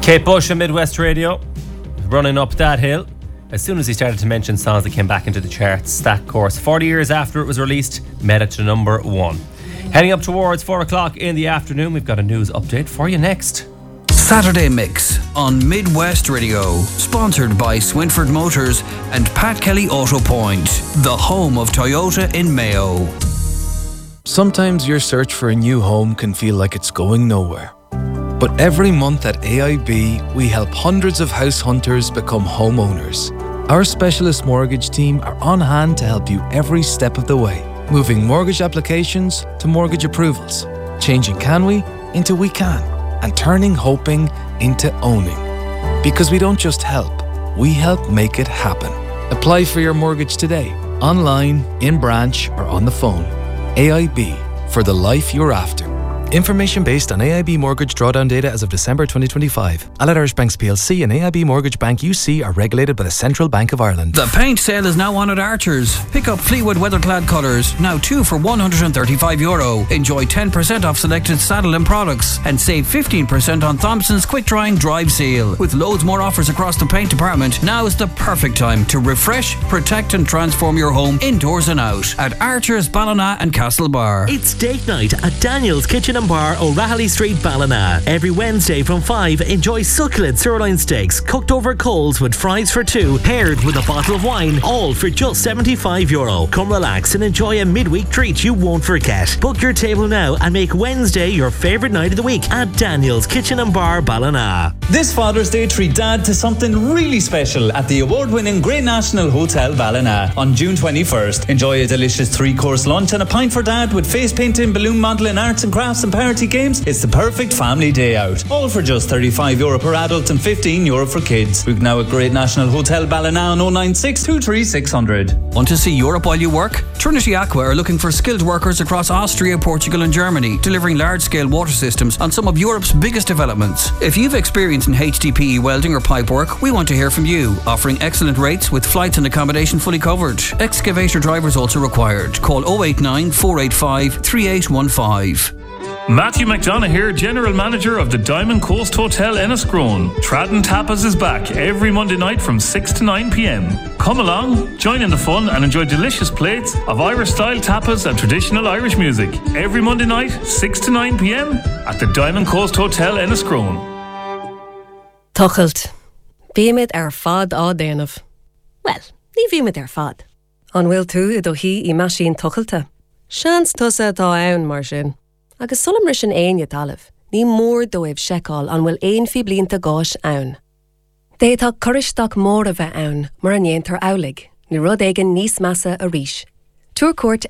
Kate Bush and Midwest Radio, running up that hill. As soon as he started to mention songs that came back into the charts, that course, 40 years after it was released, made it to number 1. Heading up towards 4 o'clock in the afternoon, we've got a news update for you next. Saturday Mix on Midwest Radio, sponsored by Swinford Motors and Pat Kelly Auto Point, the home of Toyota in Mayo. Sometimes your search for a new home can feel like it's going nowhere. But every month at AIB, we help hundreds of house hunters become homeowners. Our specialist mortgage team are on hand to help you every step of the way, moving mortgage applications to mortgage approvals, changing can we into we can, and turning hoping into owning. Because we don't just help, we help make it happen. Apply for your mortgage today, online, in branch, or on the phone. AIB, for the life you're after. Information based on AIB mortgage drawdown data as of December 2025. Allied Irish Banks plc and AIB Mortgage Bank UC are regulated by the Central Bank of Ireland. The paint sale is now on at Archer's. Pick up Fleetwood Weatherclad colours, now 2 for €135. Enjoy 10% off selected Saddle products and save 15% on Thompson's quick drying drive seal. With loads more offers across the paint department, now is the perfect time to refresh, protect and transform your home indoors and out at Archer's, Ballina and Castlebar. It's date night at Daniel's Kitchen and Bar, O'Rahilly Street, Ballina. Every Wednesday from 5, enjoy succulent sirloin steaks cooked over coals with fries for 2, paired with a bottle of wine, all for just €75. Come relax and enjoy a midweek treat you won't forget. Book your table now and make Wednesday your favourite night of the week at Daniel's Kitchen and Bar, Ballina. This Father's Day, treat Dad to something really special at the award-winning Grey National Hotel Ballina on June 21st. Enjoy a delicious 3-course lunch and a pint for Dad with face painting, balloon modelling, arts and crafts and party games. It's the perfect family day out. All for just €35 per adult and €15 for kids. Book now at Great National Hotel Ballina on 096 23 600. Want to see Europe while you work? Trinity Aqua are looking for skilled workers across Austria, Portugal and Germany, delivering large-scale water systems on some of Europe's biggest developments. If you've experience in HDPE welding or pipe work, we want to hear from you. Offering excellent rates with flights and accommodation fully covered. Excavator drivers also required. Call 089 485 3815. Matthew McDonough here, General Manager of the Diamond Coast Hotel Enniscrone. Tradden Tapas is back every Monday night from 6 to 9 p.m. Come along, join in the fun and enjoy delicious plates of Irish-style tapas and traditional Irish music. Every Monday night, 6 to 9 p.m. at the Diamond Coast Hotel Enniscrone. Tuchelt. Bíimid fad á déanamh. Well, ní bhíimid fad. An bhfuil tú I do hí I maisín tuchailte. Seans tusa dá ann mar sin. Agus sulam ris an aine talamh, ní mór dóibh seicáil an bhfuil aon fi blianta gáis ann. Détá coristeach mór a bheith ann mar an éontar amhlaigh, ní rud éigean níos measa a rís. Túrcuairt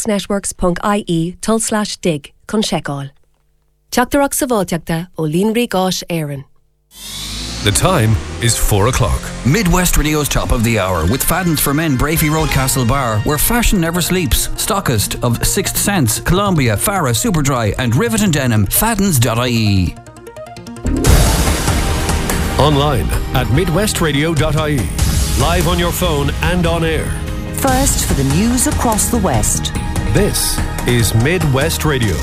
gasnetworks.ie/dig chun seicáil. Teachtarach sa bháilteachta ó líonraí gáis éireann. The time is 4 o'clock. Midwest Radio's top of the hour with Faddens for Men, Brafey Road, Castlebar, where fashion never sleeps. Stockist of Sixth Sense, Columbia, Farah, Superdry and Rivet and Denim. Faddens.ie. Online at midwestradio.ie. Live on your phone and on air. First for the news across the West. This is Midwest Radio.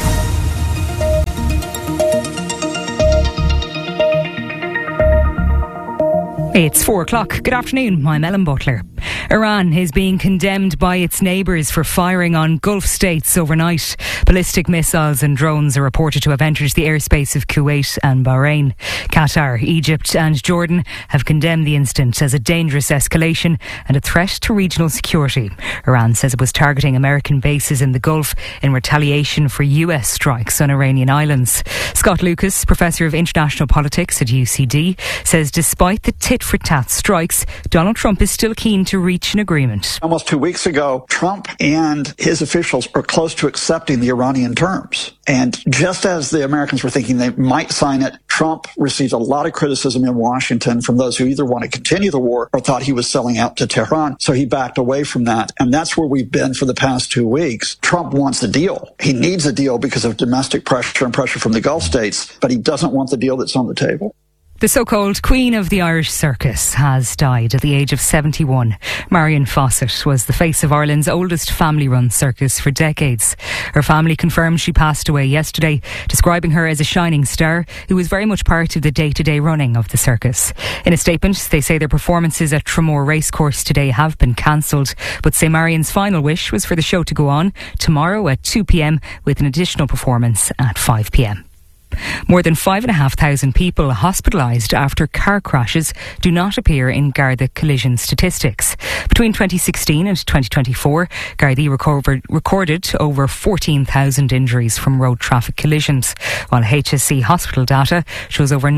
It's 4 o'clock. Good afternoon. I'm Ellen Butler. Iran is being condemned by its neighbours for firing on Gulf states overnight. Ballistic missiles and drones are reported to have entered the airspace of Kuwait and Bahrain. Qatar, Egypt and Jordan have condemned the incident as a dangerous escalation and a threat to regional security. Iran says it was targeting American bases in the Gulf in retaliation for US strikes on Iranian islands. Scott Lucas, Professor of International Politics at UCD, says despite the tit-for-tat strikes, Donald Trump is still keen to reach an agreement. Almost 2 weeks ago, Trump and his officials are close to accepting the Iranian terms. And just as the Americans were thinking they might sign it, Trump received a lot of criticism in Washington from those who either want to continue the war or thought he was selling out to Tehran. So he backed away from that. And that's where we've been for the past 2 weeks. Trump wants a deal. He needs a deal because of domestic pressure and pressure from the Gulf states, but he doesn't want the deal that's on the table. The so-called Queen of the Irish Circus has died at the age of 71. Marion Fawcett was the face of Ireland's oldest family-run circus for decades. Her family confirmed she passed away yesterday, describing her as a shining star who was very much part of the day-to-day running of the circus. In a statement, they say their performances at Tramore Racecourse today have been cancelled, but say Marion's final wish was for the show to go on tomorrow at 2 p.m. with an additional performance at 5 p.m. More than 5,500 people hospitalised after car crashes do not appear in Garda collision statistics. Between 2016 and 2024, Gardaí recorded over 14,000 injuries from road traffic collisions, while HSE hospital data shows over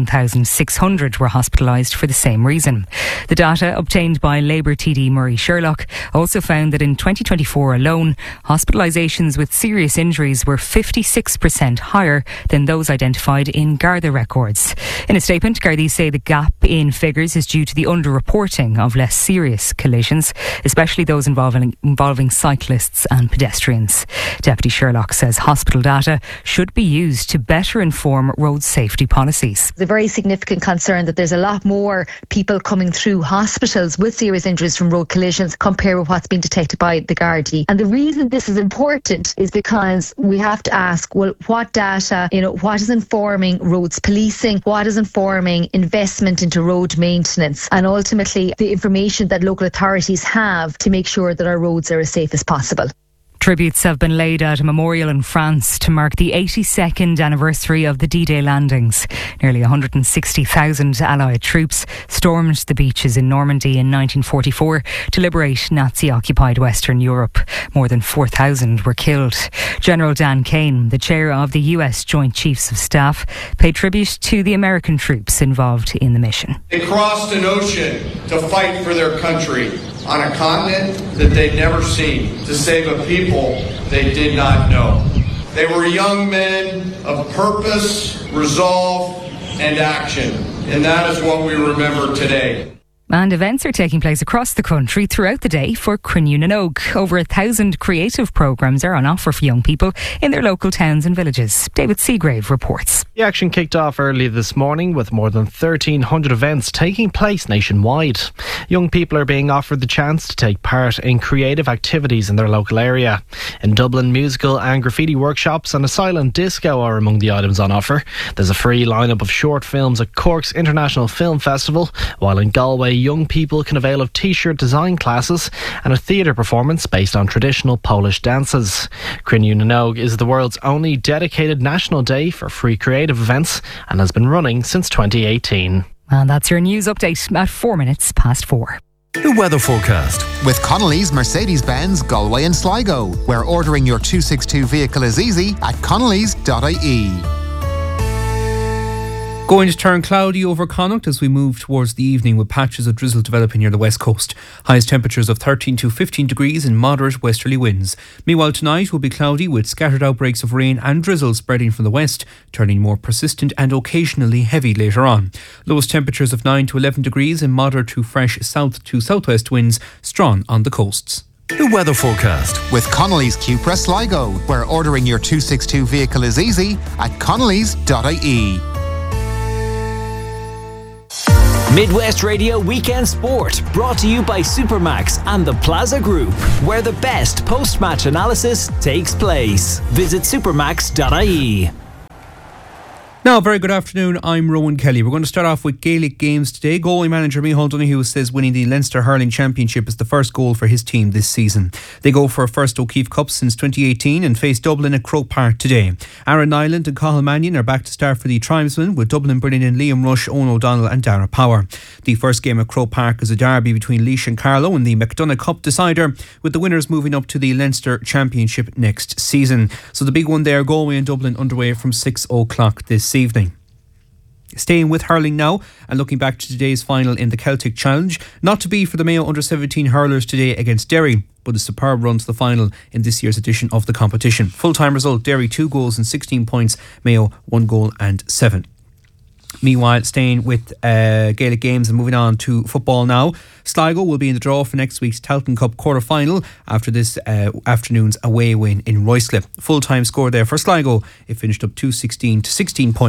19,600 were hospitalised for the same reason. The data obtained by Labour TD Murray Sherlock also found that in 2024 alone, hospitalisations with serious injuries were 56% higher than those identified in Garda records. In a statement, Gardaí say the gap in figures is due to the underreporting of less serious collisions, especially those involving cyclists and pedestrians. Deputy Sherlock says hospital data should be used to better inform road safety policies. It's a very significant concern that there's a lot more people coming through hospitals with serious injuries from road collisions compared with what's been detected by the Gardaí. And the reason this is important is because we have to ask, well, what data, what is informing roads policing, what is informing investment into road maintenance, and ultimately the information that local authorities have to make sure that our roads are as safe as possible. Tributes have been laid at a memorial in France to mark the 82nd anniversary of the D-Day landings. Nearly 160,000 Allied troops stormed the beaches in Normandy in 1944 to liberate Nazi-occupied Western Europe. More than 4,000 were killed. General Dan Kane, the chair of the US Joint Chiefs of Staff, paid tribute to the American troops involved in the mission. They crossed an ocean to fight for their country on a continent that they'd never seen, to save a people they did not know. They were young men of purpose, resolve, and action, and that is what we remember today. And events are taking place across the country throughout the day for Cruinniú na nÓg. Over 1,000 creative programmes are on offer for young people in their local towns and villages. David Seagrave reports. The action kicked off early this morning with more than 1,300 events taking place nationwide. Young people are being offered the chance to take part in creative activities in their local area. In Dublin, musical and graffiti workshops and a silent disco are among the items on offer. There's a free lineup of short films at Cork's International Film Festival, while in Galway, young people can avail of t-shirt design classes and a theatre performance based on traditional Polish dances. Cruinniú na nÓg is the world's only dedicated national day for free creative events and has been running since 2018. And that's your news update at 4 minutes past 4. The weather forecast with Connolly's Mercedes-Benz Galway and Sligo, where ordering your 262 vehicle is easy at connellys.ie. Going to turn cloudy over Connacht as we move towards the evening with patches of drizzle developing near the west coast. Highest temperatures of 13 to 15 degrees and moderate westerly winds. Meanwhile, tonight will be cloudy with scattered outbreaks of rain and drizzle spreading from the west, turning more persistent and occasionally heavy later on. Lowest temperatures of 9 to 11 degrees and moderate to fresh south to southwest winds, strong on the coasts. The weather forecast with Connolly's Cupra Sligo, where ordering your 262 vehicle is easy at connellys.ie. Midwest Radio Weekend Sport, brought to you by Supermax and the Plaza Group, where the best post-match analysis takes place. Visit supermax.ie. Now, very good afternoon, I'm Rowan Kelly. We're going to start off with Gaelic games today. Goalie manager Micheál Donoghue says winning the Leinster Hurling Championship is the first goal for his team this season. They go for a first O'Keefe Cup since 2018 and face Dublin at Croke Park today. Aaron Nyland and Cathal Mannion are back to start for the Tribesmen, with Dublin bringing in Liam Rush, Owen O'Donnell and Dara Power. The first game at Croke Park is a derby between Laois and Carlow in the McDonagh Cup decider, with the winners moving up to the Leinster Championship next season. So the big one there, Galway and Dublin underway from 6 o'clock this evening. Staying with hurling now and looking back to today's final in the Celtic Challenge. Not to be for the Mayo under-17 hurlers today against Derry, but a superb run to the final in this year's edition of the competition. Full-time result, Derry 2 goals and 16 points, Mayo 1 goal and 7. Meanwhile, staying with Gaelic games and moving on to football now. Sligo will be in the draw for next week's Talton Cup quarter-final after this afternoon's away win in Ruislip. Full-time score there for Sligo. It finished up 2-16 to 16 points,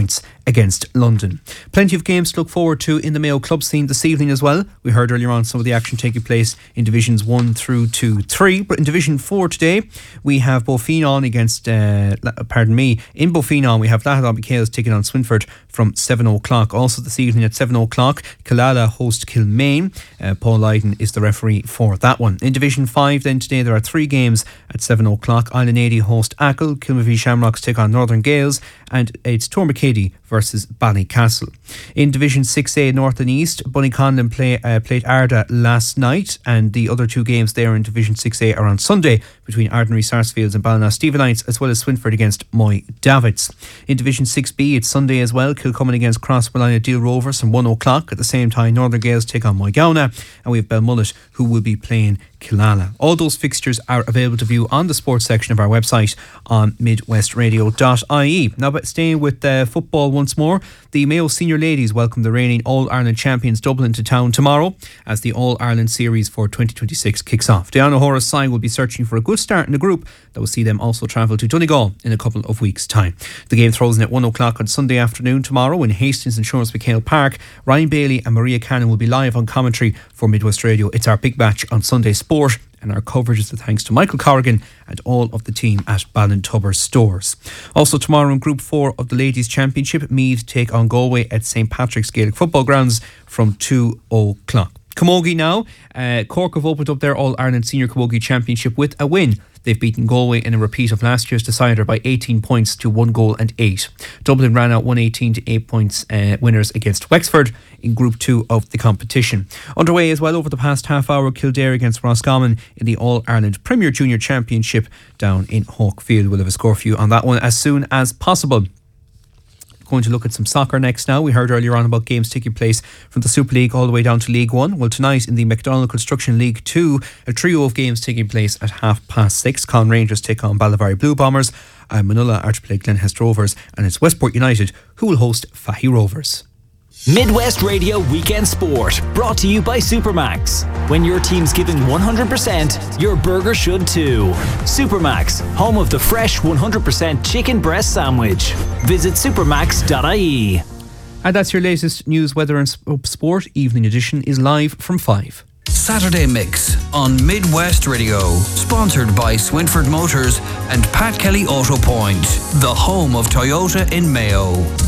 against London. Plenty of games to look forward to in the Mayo club scene this evening as well. We heard earlier on some of the action taking place in Divisions 1 through to 3. But in Division 4 today, we have Beaufinon against, in Beaufinon we have Lathadon McHale's taking on Swinford from 7 o'clock. Also this evening at 7 o'clock, Killala host Kilmaine. Paul Lydon is the referee for that one. In Division 5 then today there are 3 games at 7 o'clock. Island 80 host Achill, Kilmavie Shamrocks take on Northern Gales, and it's Tormacady versus Ballycastle. In Division 6A North and East, Bunnyconlin played Arda last night, and the other 2 games there in Division 6A are on Sunday between Ardnary Sarsfields and Ballina-Stephenites, as well as Swinford against Moy Davids. In Division 6B it's Sunday as well, Kilcummin against Crossmolina Deal Rovers from 1 o'clock. At the same time Northern Gales take on Moygownagh, and we have Belmullet who will be playing Killala. All those fixtures are available to view on the sports section of our website on midwestradio.ie. Now, but staying with football once more, the Mayo Senior Ladies welcome the reigning All-Ireland champions Dublin to town tomorrow as the All-Ireland Series for 2026 kicks off. Diana Horace's side will be searching for a good start in the group that will see them also travel to Donegal in a couple of weeks' time. The game throws in at 1 o'clock on Sunday afternoon tomorrow in Hastings Insurance McHale Park. Ryan Bailey and Maria Cannon will be live on commentary for Midwest Radio. It's our big match on Sunday Sport, and our coverage is thanks to Michael Corrigan and all of the team at Ballintubber Stores. Also tomorrow in Group 4 of the Ladies' Championship, Meath take on Galway at St Patrick's Gaelic Football Grounds from 2 o'clock. Camogie now. Cork have opened up their All-Ireland Senior Camogie Championship with a win. They've beaten Galway in a repeat of last year's decider by 18 points to 1 goal and 8. Dublin ran out 118 to 8 points winners against Wexford in Group 2 of the competition. Underway as well over the past half hour, Kildare against Roscommon in the All-Ireland Premier Junior Championship down in Hawkfield. We'll have a score for you on that one as soon as possible. Going to look at some soccer next now. We heard earlier on about games taking place from the Super League all the way down to League 1. Well, tonight in the McDonald Construction League 2, a trio of games taking place at 6:30. Con Rangers take on Ballivary Blue Bombers, Manula are to play Glenhest Rovers, and it's Westport United who will host Fahy Rovers. Midwest Radio Weekend Sport, brought to you by Supermax. When your team's giving 100%, your burger should too. Supermax, home of the fresh 100% chicken breast sandwich. Visit supermax.ie. And that's your latest news, weather and sport. Evening edition is live from 5. Saturday Mix on Midwest Radio, sponsored by Swinford Motors and Pat Kelly Auto Point, the home of Toyota in Mayo.